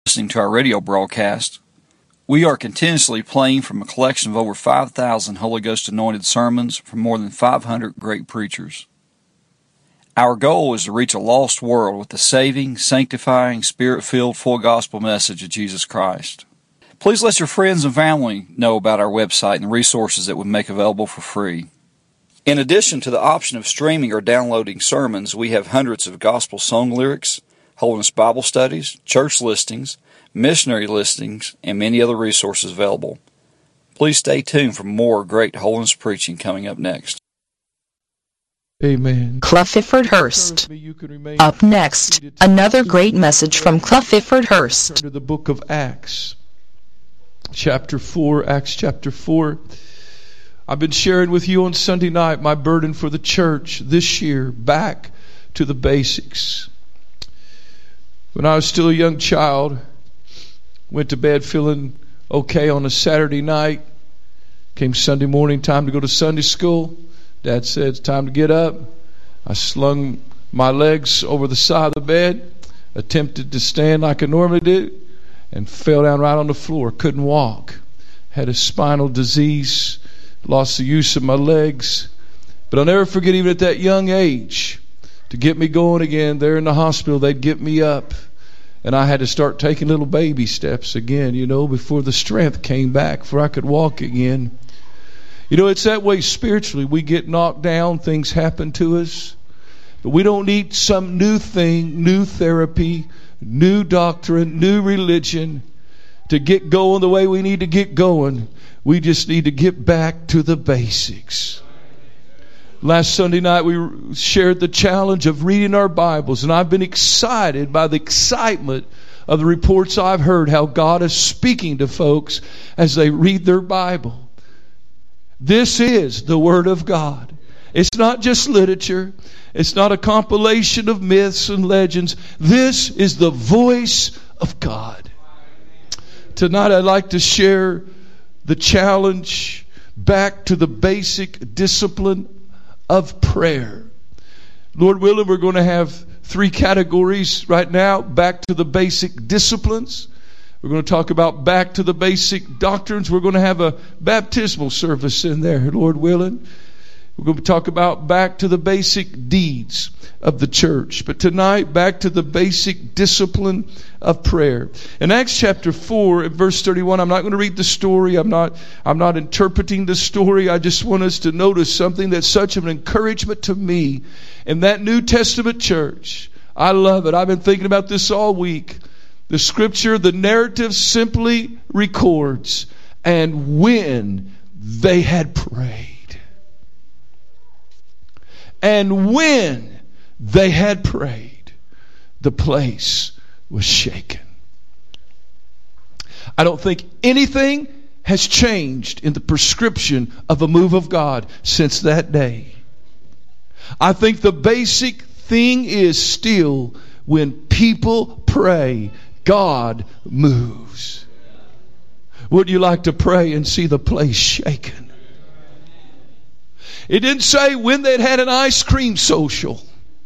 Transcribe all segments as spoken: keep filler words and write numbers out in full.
Listening to our radio broadcast. We are continuously playing from a collection of over five thousand Holy Ghost anointed sermons from more than five hundred great preachers. Our goal is to reach a lost world with the saving, sanctifying, spirit-filled, full gospel message of Jesus Christ. Please let your friends and family know about our website and the resources that we make available for free. In addition to the option of streaming or downloading sermons, we have hundreds of gospel song lyrics, Holiness Bible studies, church listings, missionary listings, and many other resources available. Please stay tuned for more great holiness preaching coming up next. Amen. Clufford Hurst. Up next, another great message from Clufford Hurst. Turn to the book of Acts, chapter four. Acts chapter four. I've been sharing with you on Sunday night my burden for the church this year, back to the basics. When I was still a young child, went to bed feeling okay on a Saturday night. Came Sunday morning, time to go to Sunday school. Dad said, it's time to get up. I slung my legs over the side of the bed, attempted to stand like I normally do, and fell down right on the floor. Couldn't walk. Had a spinal disease, lost the use of my legs. But I'll never forget, even at that young age, to get me going again, there in the hospital, they'd get me up. And I had to start taking little baby steps again, you know, before the strength came back, before I could walk again. You know, it's that way spiritually. We get knocked down, things happen to us. But we don't need some new thing, new therapy, new doctrine, new religion to get going the way we need to get going. We just need to get back to the basics. Last Sunday night we shared the challenge of reading our Bibles, and I've been excited by the excitement of the reports I've heard, how God is speaking to folks as they read their Bible. This is the Word of God. It's not just literature. It's not a compilation of myths and legends. This is the voice of God. Tonight I'd like to share the challenge back to the basic discipline of prayer. Lord willing, we're going to have three categories right now. Back to the basic disciplines. We're going to talk about back to the basic doctrines. We're going to have a baptismal service in there, Lord willing. We're going to talk about back to the basic deeds of the church. But tonight, back to the basic discipline of prayer. In Acts chapter four, at verse thirty-one, I'm not going to read the story. I'm not, I'm not interpreting the story. I just want us to notice something that's such an encouragement to me in that New Testament church. I love it. I've been thinking about this all week. The scripture, the narrative simply records, and when they had prayed. And when they had prayed, the place was shaken. I don't think anything has changed in the prescription of a move of God since that day. I think the basic thing is still, when people pray, God moves. Would you like to pray and see the place shaken? It didn't say when they'd had an ice cream social,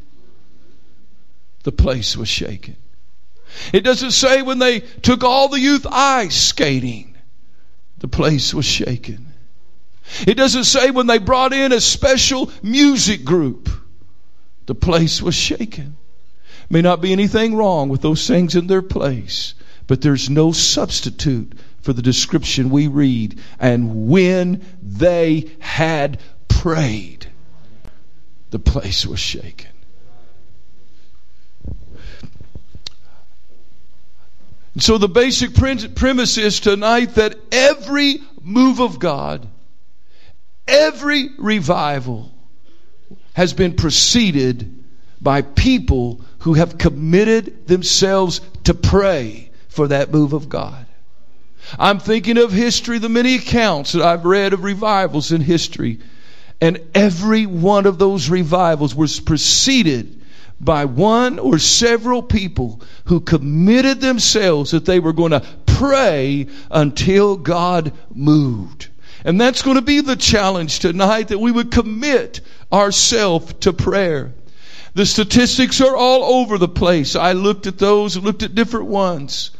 the place was shaken. It doesn't say when they took all the youth ice skating, the place was shaken. It doesn't say when they brought in a special music group, the place was shaken. May not be anything wrong with those things in their place, but there's no substitute for the description we read. And when they had prayed, the place was shaken. And so the basic premise is tonight that every move of God, every revival has been preceded by people who have committed themselves to pray for that move of God. I'm thinking of history, the many accounts that I've read of revivals in history. And every one of those revivals was preceded by one or several people who committed themselves that they were going to pray until God moved. And that's going to be the challenge tonight, that we would commit ourselves to prayer. The statistics are all over the place. I looked at those and looked at different ones.